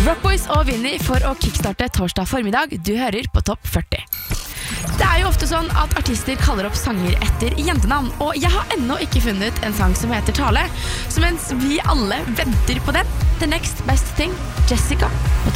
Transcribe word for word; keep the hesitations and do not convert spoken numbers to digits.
Rockboys og Vinny for å kickstarte torsdag formiddag. Du hører på Topp førti. Det er jo ofte sånn at artister kaller opp sanger etter jentenavn, og jeg har ennå ikke funnet en sang som heter Tale. Så mens vi alle venter på den, The Next Best Thing, Jessica.